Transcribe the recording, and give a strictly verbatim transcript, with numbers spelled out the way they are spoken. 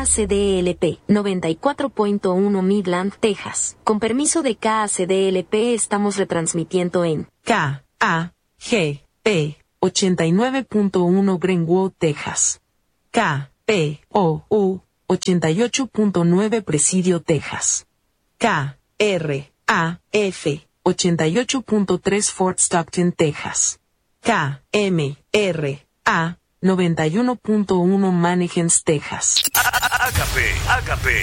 C D L P, noventa y cuatro punto uno Midland, Texas. Con permiso de K A C D L P estamos retransmitiendo en K A G P ochenta y nueve punto uno Greenwood, Texas. K P O U ochenta y ocho punto nueve Presidio, Texas. K R A F ochenta y ocho punto tres Fort Stockton, Texas. K M R A noventa y uno punto uno Mannequins, Texas. Agape, Agape.